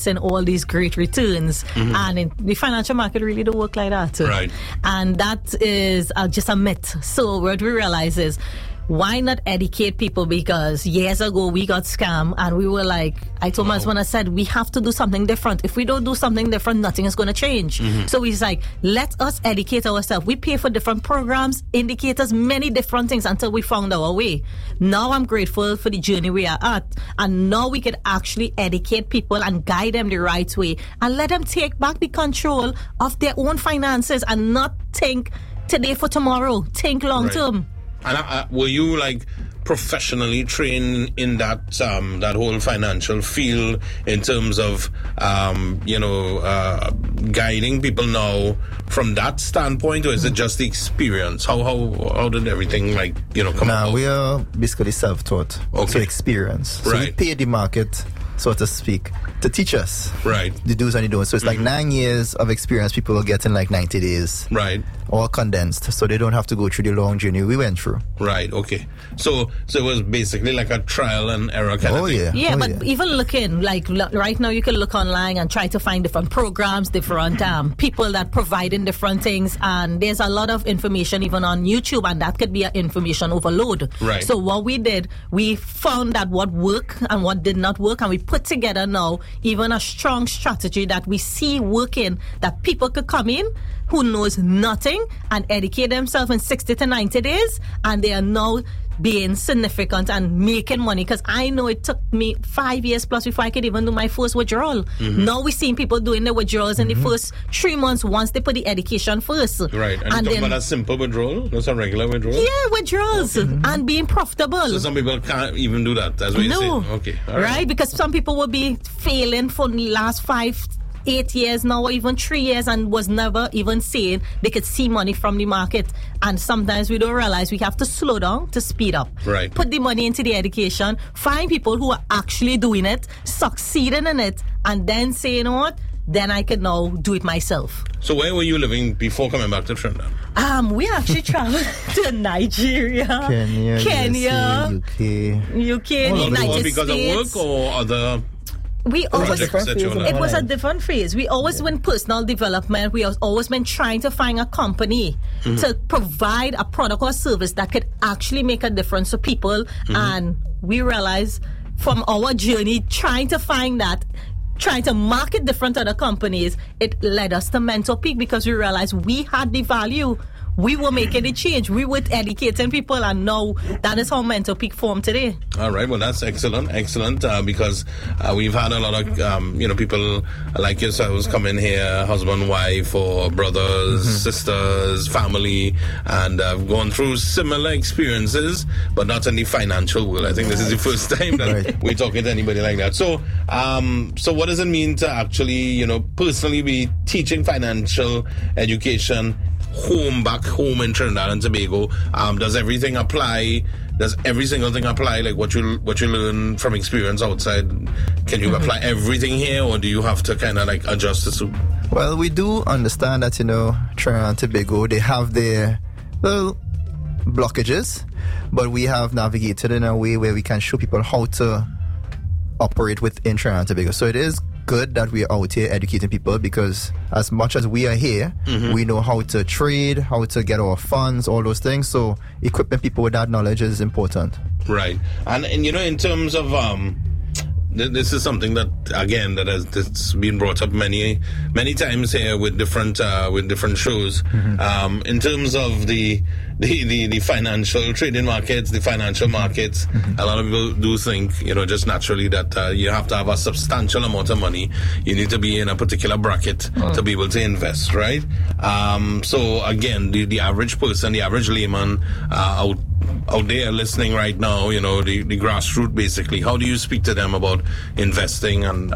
and all these great returns. And in the financial market really don't work like that. Right. And that is just a myth. So what we realize is, why not educate people? Because years ago we got scammed and we were like, I told my husband, I said, we have to do something different. If we don't do something different, nothing is going to change. So he's like, let us educate ourselves. We pay for different programs, indicators, many different things until we found our way. Now I'm grateful for the journey we are at. And now we can actually educate people and guide them the right way and let them take back the control of their own finances and not think today for tomorrow. Think long term. And were you like professionally trained in that that whole financial field in terms of guiding people now from that standpoint, or is it just the experience? How did everything come about? We are basically self-taught, so experience. So we pay the market, so to speak, to teach us the do's and the don'ts. So it's like 9 years of experience people will get in like 90 days. Right. All condensed, so they don't have to go through the long journey we went through. Right, okay. So it was basically like a trial and error kind of thing. But even looking, like right now you can look online and try to find different programs, different people that providing different things, and there's a lot of information even on YouTube, and that could be an information overload. Right. So what we did, we found that what worked and what did not work, and we put together now even a strong strategy that we see working, that people could come in who knows nothing and educate themselves in 60 to 90 days, and they are now being significant and making money. Because I know it took me 5 years plus before I could even do my first withdrawal. Now we're seeing people doing the withdrawals in the first 3 months once they put the education first. Right. And you talk about a simple withdrawal? That's a regular withdrawal? Yeah, withdrawals. And being profitable. So some people can't even do that. That's what you're saying? Okay. All right. Because some people will be failing for the last 5-8 years now, or even 3 years, and was never even saying they could see money from the market. And sometimes we don't realize we have to slow down to speed up. Right. Put the money into the education, find people who are actually doing it, succeeding in it, and then say, you know what, then I can now do it myself. So where were you living before coming back to Trinidad? We actually traveled to Nigeria, Kenya, UK, United because States. Of work or other... We always, it was a different phase. We always, when personal development, we have always been trying to find a company to provide a product or service that could actually make a difference to people. And we realized from our journey trying to find that, trying to market different other companies, it led us to Mentor Peak, because we realized we had the value. We were making a change. We were educating people, and now that is how Mentor Peak formed today. All right. Well, that's excellent, because we've had a lot of people like yourselves come in here, husband, wife, or brothers, sisters, family, and gone through similar experiences, but not in the financial world. I think this is the first time that we're talking to anybody like that. So, so what does it mean to actually, personally be teaching financial education back home in Trinidad and Tobago? Does everything apply? Does every single thing apply, like what you learn from experience outside? Can you apply everything here, or do you have to kind of like adjust to suit? Well, we do understand that, Trinidad and Tobago, they have their blockages, but we have navigated in a way where we can show people how to operate within Trinidad and Tobago. So it is good that we are out here educating people, because as much as we are here, we know how to trade, how to get our funds, all those things. So equipping people with that knowledge is important. Right. And in terms of this is something that again that's been brought up many times here with different shows. In terms of the financial trading markets, the financial markets, a lot of people do think, just naturally that you have to have a substantial amount of money. You need to be in a particular bracket to be able to invest, right? So again, the average person, the average layman out there listening right now, the grassroots basically, how do you speak to them about investing and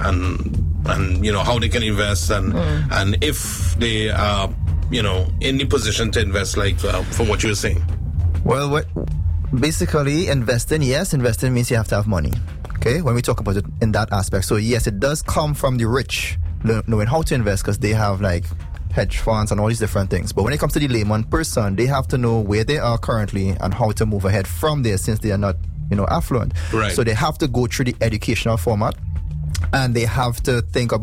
how they can invest and if they are in the position to invest, like from what you were saying? Well, basically investing means you have to have money. Okay, when we talk about it in that aspect, so yes, it does come from the rich knowing how to invest, because they have like hedge funds and all these different things. But when it comes to the layman person, they have to know where they are currently and how to move ahead from there, since they are not affluent. Right. So they have to go through the educational format, and they have to think about